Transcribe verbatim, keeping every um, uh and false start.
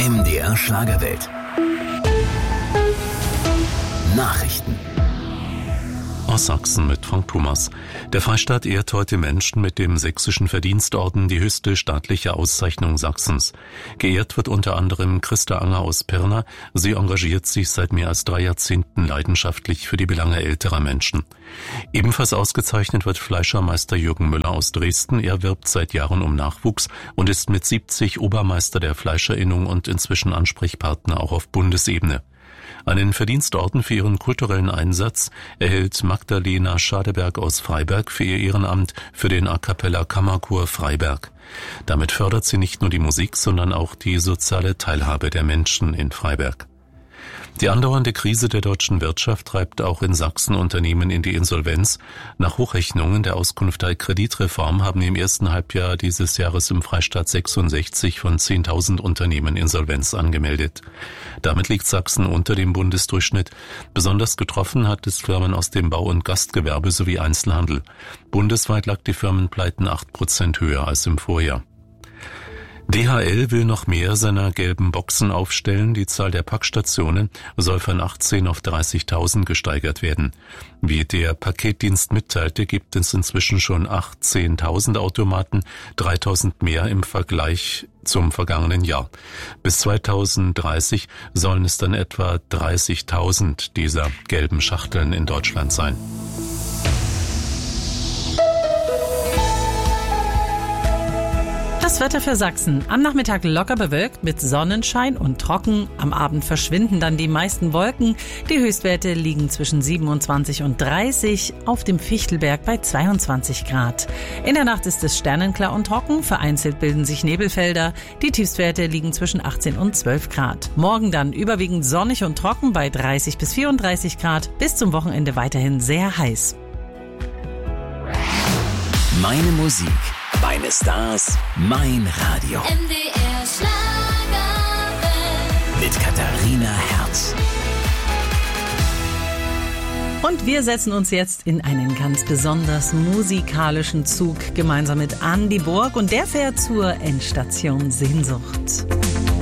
M D R Schlagerwelt. Nachrichten. Aus Sachsen mit Frank Thomas. Der Freistaat ehrt heute Menschen mit dem Sächsischen Verdienstorden, die höchste staatliche Auszeichnung Sachsens. Geehrt wird unter anderem Christa Anger aus Pirna. Sie engagiert sich seit mehr als drei Jahrzehnten leidenschaftlich für die Belange älterer Menschen. Ebenfalls ausgezeichnet wird Fleischermeister Jürgen Müller aus Dresden. Er wirbt seit Jahren um Nachwuchs und ist mit siebzig Obermeister der Fleischerinnung und inzwischen Ansprechpartner auch auf Bundesebene. Einen Verdienstorden für ihren kulturellen Einsatz erhält Magdalena Schadeberg aus Freiberg für ihr Ehrenamt für den A Cappella Kammerchor Freiberg. Damit fördert sie nicht nur die Musik, sondern auch die soziale Teilhabe der Menschen in Freiberg. Die andauernde Krise der deutschen Wirtschaft treibt auch in Sachsen Unternehmen in die Insolvenz. Nach Hochrechnungen der Auskunft der Kreditreform haben im ersten Halbjahr dieses Jahres im Freistaat sechsundsechzig von zehntausend Unternehmen Insolvenz angemeldet. Damit liegt Sachsen unter dem Bundesdurchschnitt. Besonders getroffen hat es Firmen aus dem Bau- und Gastgewerbe sowie Einzelhandel. Bundesweit lag die Firmenpleiten acht Prozent höher als im Vorjahr. D H L will noch mehr seiner gelben Boxen aufstellen. Die Zahl der Packstationen soll von achtzehn auf dreißigtausend gesteigert werden. Wie der Paketdienst mitteilte, gibt es inzwischen schon achtzehntausend Automaten, dreitausend mehr im Vergleich zum vergangenen Jahr. Bis zweitausenddreißig sollen es dann etwa dreißigtausend dieser gelben Schachteln in Deutschland sein. Das Wetter für Sachsen. Am Nachmittag locker bewölkt mit Sonnenschein und trocken. Am Abend verschwinden dann die meisten Wolken. Die Höchstwerte liegen zwischen siebenundzwanzig und dreißig, auf dem Fichtelberg bei zweiundzwanzig Grad. In der Nacht ist es sternenklar und trocken. Vereinzelt bilden sich Nebelfelder. Die Tiefstwerte liegen zwischen achtzehn und zwölf Grad. Morgen dann überwiegend sonnig und trocken bei dreißig bis vierunddreißig Grad. Bis zum Wochenende weiterhin sehr heiß. Meine Musik, meine Stars, mein Radio. M D R Schlagerwelt. Mit Katharina Herz. Und wir setzen uns jetzt in einen ganz besonders musikalischen Zug gemeinsam mit Andi Borg und der fährt zur Endstation Sehnsucht.